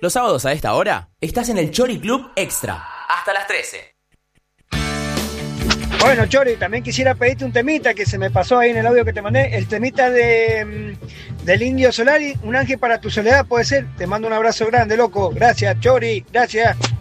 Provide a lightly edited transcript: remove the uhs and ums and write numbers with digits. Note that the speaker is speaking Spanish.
Los sábados a esta hora estás en el Chori Club Extra. Hasta las 13. Bueno, Chori, también quisiera pedirte un temita que se me pasó ahí en el audio que te mandé. El temita del Indio Solari, Un ángel para tu soledad, puede ser. Te mando un abrazo grande, loco. Gracias, Chori. Gracias.